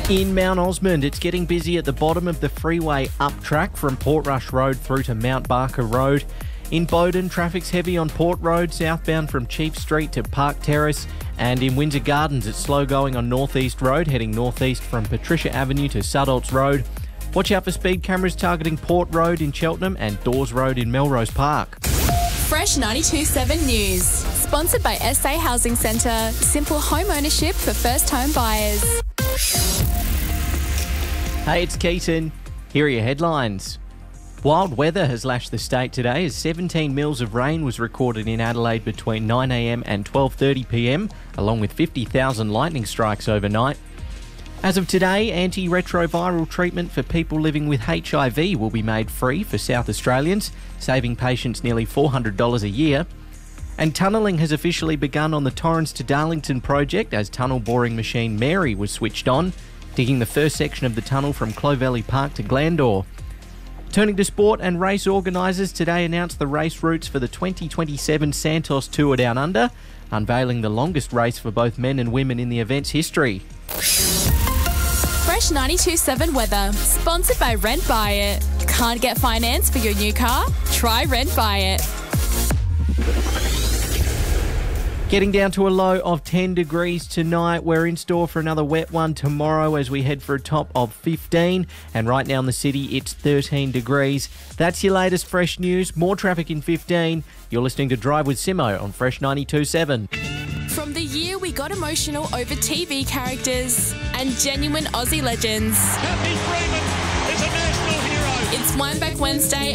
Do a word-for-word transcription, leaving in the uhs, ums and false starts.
In Mount Osmond, it's getting busy at the bottom of the freeway up track from Portrush Road through to Mount Barker Road. In Bowden, traffic's heavy on Port Road, southbound from Chief Street to Park Terrace. And in Windsor Gardens, it's slow going on North East Road, heading northeast from Patricia Avenue to Sudolt's Road. Watch out for speed cameras targeting Port Road in Cheltenham and Dawes Road in Melrose Park. Fresh ninety-two point seven News. Sponsored by S A Housing Centre. Simple home ownership for first home buyers. Hey, it's Keaton. Here are your headlines. Wild weather has lashed the state today as seventeen mils of rain was recorded in Adelaide between nine a m and twelve thirty p m, along with fifty thousand lightning strikes overnight. As of today, antiretroviral treatment for people living with H I V will be made free for South Australians, saving patients nearly four hundred dollars a year. And tunnelling has officially begun on the Torrens to Darlington project as tunnel boring machine Mary was switched on, digging the first section of the tunnel from Clovelly Park to Glandore. Turning to sport, and race organisers today announced the race routes for the twenty twenty-seven Santos Tour Down Under, unveiling the longest race for both men and women in the event's history. Fresh ninety-two point seven weather. Sponsored by Rent Buy It. Can't get finance for your new car? Try Rent Buy It. Getting down to a low of ten degrees tonight. We're in store for another wet one tomorrow as we head for a top of fifteen. And right now in the city, it's thirteen degrees. That's your latest fresh news. More traffic in fifteen. You're listening to Drive with Simo on Fresh ninety-two point seven. From the year we got emotional over T V characters and genuine Aussie legends. Kathy Freeman is a national hero. It's Wineback Wednesday